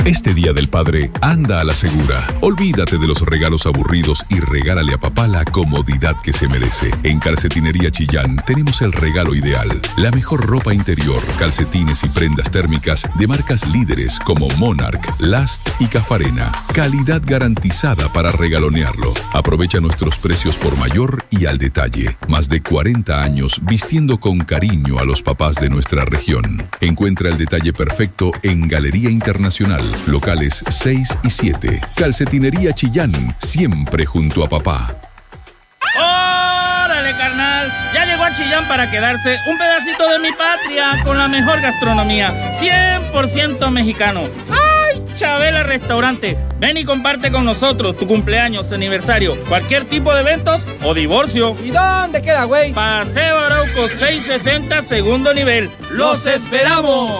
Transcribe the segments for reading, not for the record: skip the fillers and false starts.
Este Día del Padre, anda a la segura. Olvídate de los regalos aburridos y regálale a papá la comodidad que se merece. En Calcetinería Chillán tenemos el regalo ideal. La mejor ropa interior, calcetines y prendas térmicas de marcas líderes como Monarch, Last y Cafarena. Calidad garantizada para regalonearlo. Aprovecha nuestros precios por mayor y al detalle. Más de 40 años vistiendo con cariño a los papás de nuestra región. Encuentra el detalle perfecto en Galería Internacional. Locales 6 y 7. Calcetinería Chillán, siempre junto a papá. ¡Órale, carnal! Ya llegó a Chillán para quedarse un pedacito de mi patria con la mejor gastronomía, 100% mexicano. ¡Ay, Chabela Restaurante! Ven y comparte con nosotros tu cumpleaños, aniversario, cualquier tipo de eventos o divorcio. ¿Y dónde queda, güey? Paseo Arauco 660, segundo nivel. ¡Los esperamos!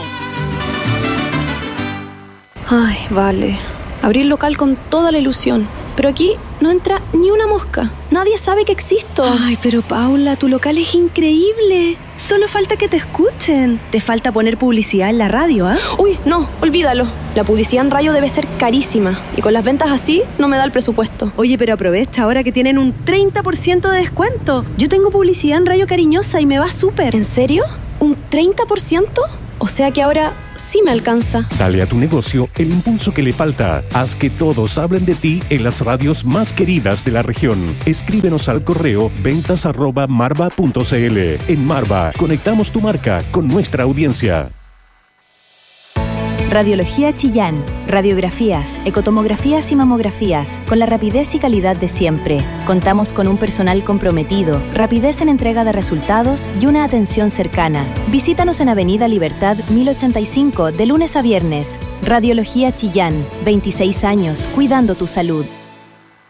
Ay, vale. Abrí el local con toda la ilusión. Pero aquí no entra ni una mosca. Nadie sabe que existo. Ay, pero Paula, tu local es increíble. Solo falta que te escuchen. Te falta poner publicidad en la radio, ¿ah? Uy, no, olvídalo. La publicidad en radio debe ser carísima. Y con las ventas así, no me da el presupuesto. Oye, pero aprovecha ahora que tienen un 30% de descuento. Yo tengo publicidad en Radio Cariñosa y me va súper. ¿En serio? ¿Un 30%? O sea que ahora sí me alcanza. Dale a tu negocio el impulso que le falta. Haz que todos hablen de ti en las radios más queridas de la región. Escríbenos al correo ventas@marva.cl. En Marva, conectamos tu marca con nuestra audiencia. Radiología Chillán. Radiografías, ecotomografías y mamografías, con la rapidez y calidad de siempre. Contamos con un personal comprometido, rapidez en entrega de resultados y una atención cercana. Visítanos en Avenida Libertad 1085, de lunes a viernes. Radiología Chillán. 26 años, cuidando tu salud.